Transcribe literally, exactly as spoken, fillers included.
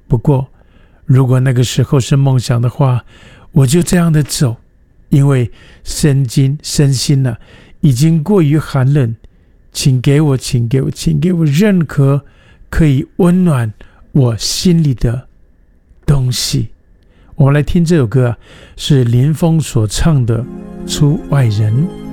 不过如果那个时候是梦想的话，我就这样的走，因为身经身心啊已经过于寒冷，请给我请给我请给我任何可以温暖我心里的东西。我们来听这首歌啊，是林峰所唱的《出外人》。